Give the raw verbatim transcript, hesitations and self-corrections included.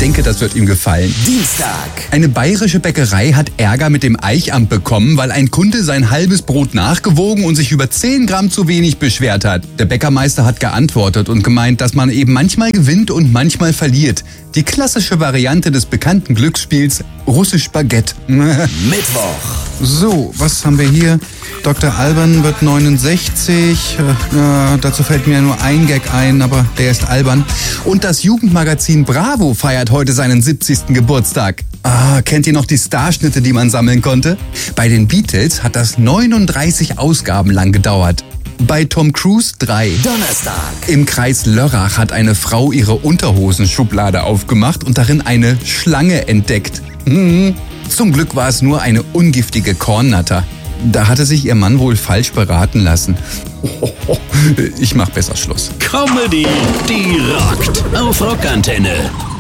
denke, das wird ihm gefallen. Dienstag. Eine bayerische Bäckerei hat Ärger mit dem Eichamt bekommen, weil ein Kunde sein halbes Brot nachgewogen und sich über zehn Gramm zu wenig beschwert hat. Der Bäckermeister hat geantwortet und gemeint, dass man eben manchmal gewinnt und manchmal verliert. Die klassische Variante des bekannten Glücksspiels russisch Baguette. Mittwoch. So, was haben wir hier? Doktor Alban wird neunundsechzig. Äh, dazu fällt mir nur ein Gag ein, aber der ist albern. Und das Jugendmagazin Bravo feiert heute seinen siebzigsten Geburtstag. Ah, kennt ihr noch die Starschnitte, die man sammeln konnte? Bei den Beatles hat das neununddreißig Ausgaben lang gedauert. Bei Tom Cruise drei. Donnerstag. Im Kreis Lörrach hat eine Frau ihre Unterhosenschublade aufgemacht und darin eine Schlange entdeckt. Hm. Zum Glück war es nur eine ungiftige Kornnatter. Da hatte sich ihr Mann wohl falsch beraten lassen. Ich mach besser Schluss. Comedy, die rockt. Auf Rockantenne.